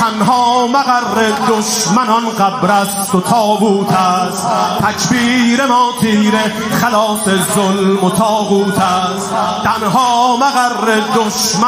تنها مقر دشمنان قبر است و تابوت است، تکبیر ما تیر خلاص ظلم و طاغوت است. تنها مقر دشمن